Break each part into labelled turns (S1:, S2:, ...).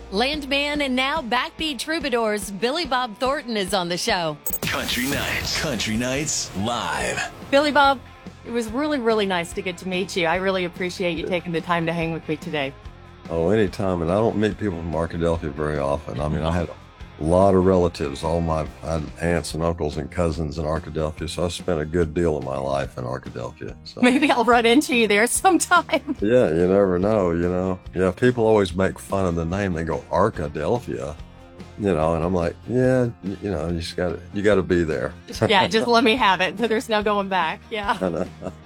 S1: Landman and now Backbeat Troubadours, Billy Bob Thornton is on the show.
S2: Country Nights Live.
S3: Billy Bob, it was really, really nice to get to meet you. I really appreciate you taking the time to hang with me today.
S4: Oh, anytime. And I don't meet people from Arkadelphia very often. I mean, I had a lot of relatives, I had aunts and uncles and cousins in Arkadelphia, so I spent a good deal of my life in Arkadelphia. So.
S3: Maybe I'll run into you there sometime.
S4: Yeah, you never know. Yeah, people always make fun of the name. They go, Arkadelphia, and I'm like, yeah, you gotta be there.
S3: Yeah, just let me have it. There's no going back. Yeah.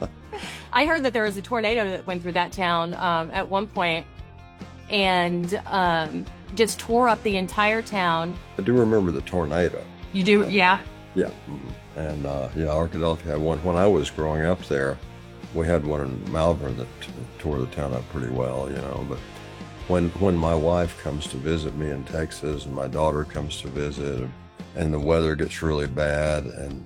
S3: I heard that there was a tornado that went through that town at one point and just tore up the entire town.
S4: I do remember the tornado.
S3: You do? Yeah.
S4: Yeah. And Arkadelphia had one. When I was growing up there, we had one in Malvern that tore the town up pretty well, but when my wife comes to visit me in Texas and my daughter comes to visit and the weather gets really bad and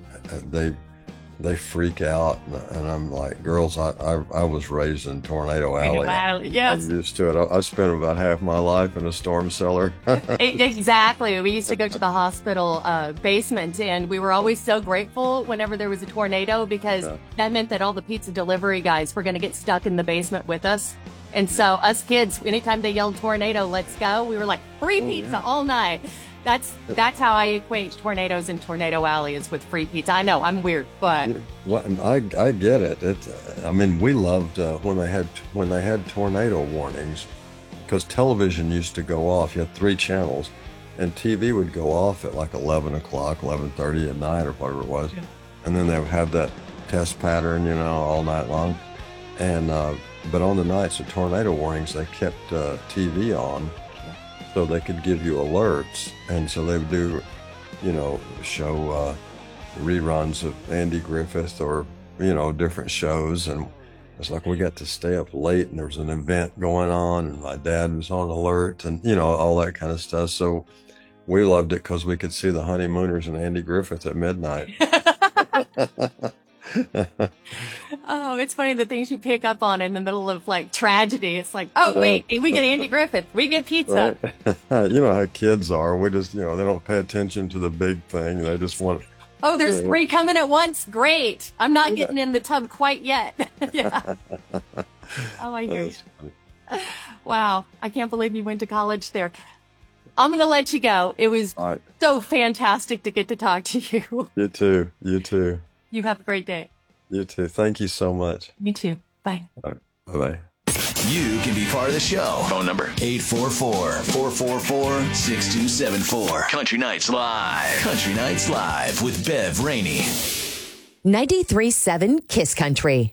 S4: they freak out, and I'm like, girls, I was raised in Tornado Alley.
S3: Yes.
S4: I'm used to it. I spent about half my life in a storm cellar.
S3: Exactly. We used to go to the hospital basement, and we were always so grateful whenever there was a tornado because that meant that all the pizza delivery guys were going to get stuck in the basement with us. And so us kids, anytime they yelled tornado, let's go, we were like, free pizza all night. That's how I equate tornadoes in Tornado Alley is with free pizza. I know I'm weird, but
S4: I get it. We loved when they had tornado warnings, because television used to go off. You had 3 channels, and TV would go off at like 11 o'clock, 11:30 at night or whatever it was, and then they would have that test pattern, all night long. And but on the nights of tornado warnings, they kept TV on, so they could give you alerts. And so they would do, show reruns of Andy Griffith or, different shows. And it's like we got to stay up late and there was an event going on and my dad was on alert and, all that kind of stuff. So we loved it because we could see the Honeymooners and Andy Griffith at midnight.
S3: Oh, it's funny the things you pick up on in the middle of tragedy. It's like, oh wait, we get Andy Griffith, we get pizza.
S4: Right. You know how kids are. We just, they don't pay attention to the big thing. They just want.
S3: Oh, there's 3 coming at once. Great. I'm not getting in the tub quite yet. Yeah. Oh, I hear you. Wow, I can't believe you went to college there. I'm going to let you go. It was so fantastic to get to talk to you.
S4: You too.
S3: You have a great day.
S4: You too. Thank you so much.
S3: Me too. Bye.
S4: Bye-bye.
S2: You can be part of the show. Phone number 844-444-6274. Country Nights Live with Bev Rainey.
S1: 93.7 Kiss Country.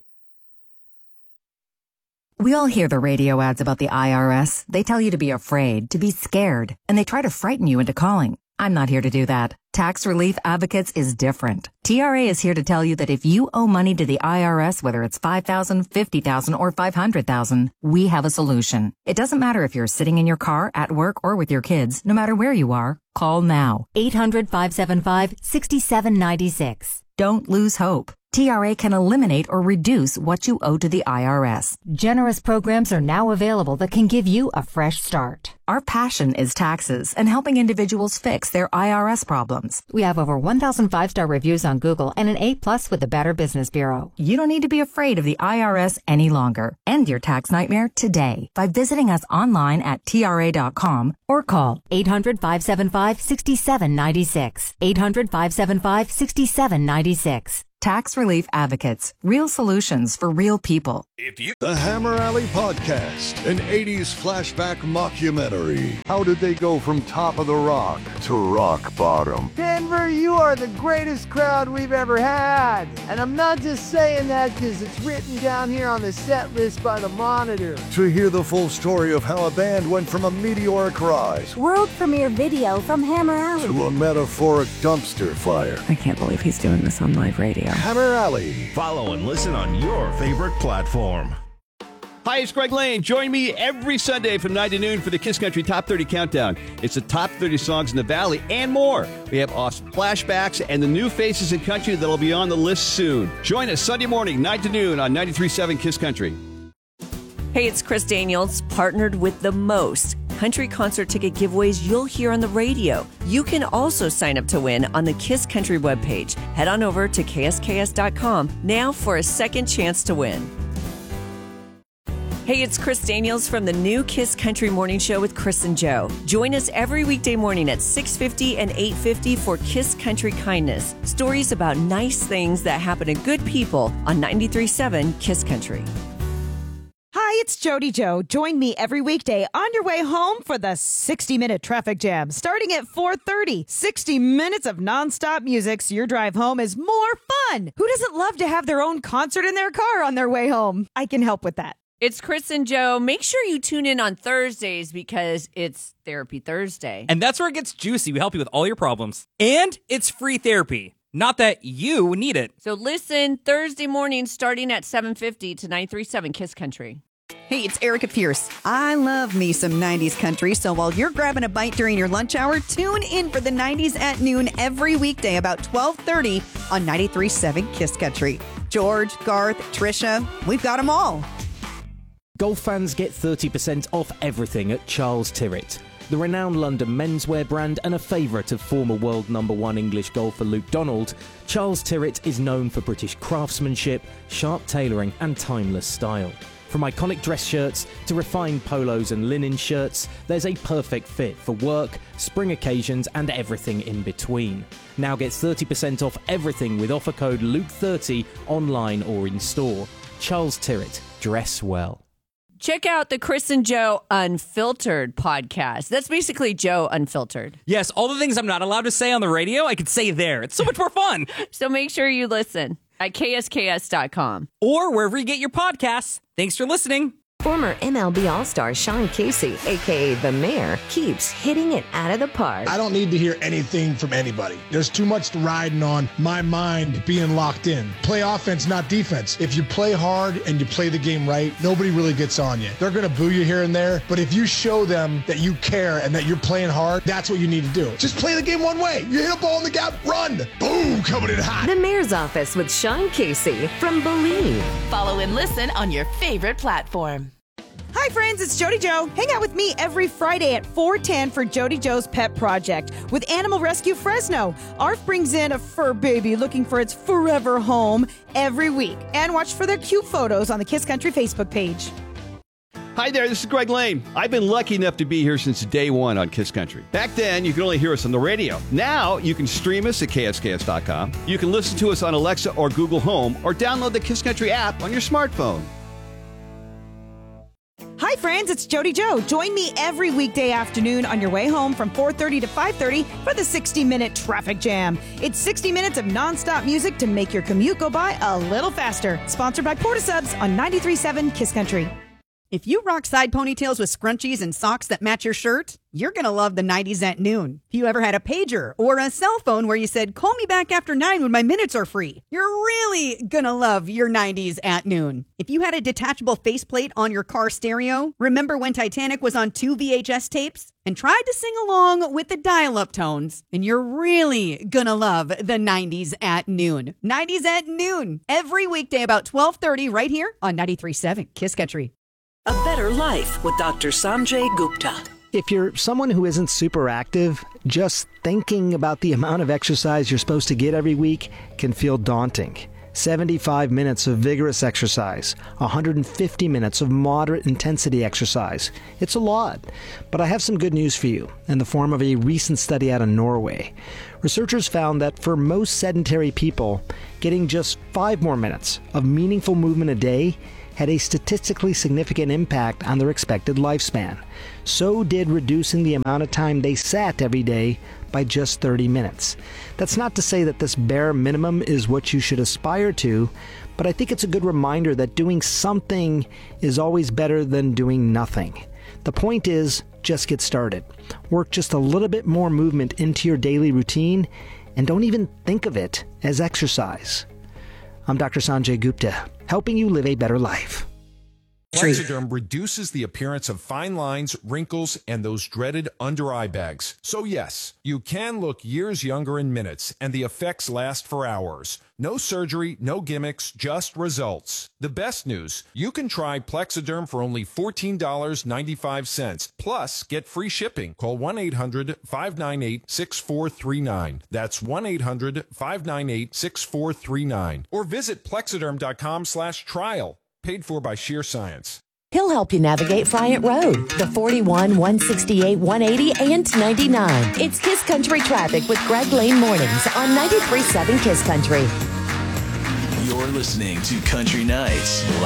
S5: We all hear the radio ads about the IRS. They tell you to be afraid, to be scared, and they try to frighten you into calling. I'm not here to do that. Tax Relief Advocates is different. TRA is here to tell you that if you owe money to the IRS, whether it's $5,000, $50,000, or $500,000, we have a solution. It doesn't matter if you're sitting in your car, at work, or with your kids. No matter where you are, call now. 800-575-6796. Don't lose hope. TRA can eliminate or reduce what you owe to the IRS.
S6: Generous programs are now available that can give you a fresh start.
S5: Our passion is taxes and helping individuals fix their IRS problems.
S6: We have over 1,000 5-star reviews on Google and an A+ with the Better Business Bureau.
S5: You don't need to be afraid of the IRS any longer. End your tax nightmare today by visiting us online at TRA.com
S6: or call 800-575-6796. 800-575-6796.
S5: Tax Relief Advocates. Real solutions for real people.
S7: The Hammer Alley Podcast, an 80s flashback mockumentary. How did they go from top of the rock to rock bottom?
S8: Denver, you are the greatest crowd we've ever had. And I'm not just saying that because it's written down here on the set list by the Monitor.
S7: To hear the full story of how a band went from a meteoric rise,
S9: world premiere video from Hammer Alley,
S7: to a metaphoric dumpster fire.
S10: I can't believe he's doing this on live radio.
S7: Hammer Alley.
S11: Follow and listen on your favorite platform.
S12: Hi, it's Greg Lane. Join me every Sunday from 9 to noon for the Kiss Country Top 30 Countdown. It's the top 30 songs in the Valley and more. We have awesome flashbacks and the new faces in country that'll be on the list soon. Join us Sunday morning, 9 to noon on 93.7 Kiss Country.
S13: Hey, it's Chris Daniels, partnered with the most country concert ticket giveaways you'll hear on the radio. You can also sign up to win on the Kiss Country webpage. Head on over to ksks.com now for a second chance to win. Hey, it's Chris Daniels from the new Kiss Country Morning Show with Chris and Joe. Join us every weekday morning at 6:50 and 8:50 for Kiss Country Kindness. Stories about nice things that happen to good people on 93.7 Kiss Country.
S14: Hi, it's Jody Joe. Join me every weekday on your way home for the 60-minute traffic jam. Starting at 4:30, 60 minutes of nonstop music so your drive home is more fun. Who doesn't love to have their own concert in their car on their way home? I can help with that.
S13: It's Chris and Joe. Make sure you tune in on Thursdays because it's Therapy Thursday.
S15: And that's where it gets juicy. We help you with all your problems. And it's free therapy. Not that you need it.
S13: So listen Thursday morning starting at 7:50 to 93.7 Kiss Country.
S16: Hey, it's Erica Pierce. I love me some 90s country, so while you're grabbing a bite during your lunch hour, tune in for the 90s at noon every weekday about 12:30 on 93.7 Kiss Country. George, Garth, Trisha, we've got them all.
S17: Golf fans get 30% off everything at Charles Tyrrett. The renowned London menswear brand and a favourite of former world #1 English golfer Luke Donald, Charles Tyrrett is known for British craftsmanship, sharp tailoring and timeless style. From iconic dress shirts to refined polos and linen shirts, there's a perfect fit for work, spring occasions and everything in between. Now get 30% off everything with offer code Luke30 online or in store. Charles Tyrrett, dress well.
S13: Check out the Chris and Joe Unfiltered podcast. That's basically Joe Unfiltered.
S15: Yes, all the things I'm not allowed to say on the radio, I could say there. It's so much more fun.
S13: So make sure you listen at ksks.com.
S15: Or wherever you get your podcasts. Thanks for listening.
S6: Former MLB All-Star Sean Casey, a.k.a. The Mayor, keeps hitting it out of the park.
S18: I don't need to hear anything from anybody. There's too much riding on my mind being locked in. Play offense, not defense. If you play hard and you play the game right, nobody really gets on you. They're going to boo you here and there, but if you show them that you care and that you're playing hard, that's what you need to do. Just play the game one way. You hit a ball in the gap, run. Boom, coming in hot.
S6: The Mayor's Office with Sean Casey from Believe.
S1: Follow and listen on your favorite platform.
S14: Hi, friends, it's Jody Joe. Hang out with me every Friday at 4:10 for Jody Joe's Pet Project with Animal Rescue Fresno. ARF brings in a fur baby looking for its forever home every week. And watch for their cute photos on the Kiss Country Facebook page.
S12: Hi there, this is Greg Lane. I've been lucky enough to be here since day one on Kiss Country. Back then, you could only hear us on the radio. Now, you can stream us at ksks.com. You can listen to us on Alexa or Google Home, or download the Kiss Country app on your smartphone.
S14: Hi, friends, it's Jody Joe. Join me every weekday afternoon on your way home from 4:30 to 5:30 for the 60-minute traffic jam. It's 60 minutes of nonstop music to make your commute go by a little faster. Sponsored by Portasubs on 93.7 Kiss Country.
S16: If you rock side ponytails with scrunchies and socks that match your shirt, you're going to love the 90s at noon. If you ever had a pager or a cell phone where you said, call me back after 9 when my minutes are free, you're really going to love your 90s at noon. If you had a detachable faceplate on your car stereo, remember when Titanic was on 2 VHS tapes and tried to sing along with the dial-up tones, and you're really going to love the 90s at noon. 90s at noon, every weekday about 12:30 right here on 93.7 Kiss Country.
S19: A Better Life with Dr. Sanjay Gupta.
S20: If you're someone who isn't super active, just thinking about the amount of exercise you're supposed to get every week can feel daunting. 75 minutes of vigorous exercise, 150 minutes of moderate intensity exercise. It's a lot, but I have some good news for you in the form of a recent study out of Norway. Researchers found that for most sedentary people, getting just 5 more minutes of meaningful movement a day had a statistically significant impact on their expected lifespan. So did reducing the amount of time they sat every day by just 30 minutes. That's not to say that this bare minimum is what you should aspire to, but I think it's a good reminder that doing something is always better than doing nothing. The point is, just get started. Work just a little bit more movement into your daily routine, and don't even think of it as exercise. I'm Dr. Sanjay Gupta, helping you live a better life.
S21: Plexiderm reduces the appearance of fine lines, wrinkles, and those dreaded under-eye bags. So yes, you can look years younger in minutes, and the effects last for hours. No surgery, no gimmicks, just results. The best news, you can try Plexiderm for only $14.95. Plus, get free shipping. Call 1-800-598-6439. That's 1-800-598-6439. Or visit plexiderm.com/trial. Paid for by Sheer Science.
S1: He'll help you navigate Friant Road, the 41, 168, 180, and 99. It's Kiss Country Traffic with Greg Lane Mornings on 93.7 Kiss Country.
S2: You're listening to Country Nights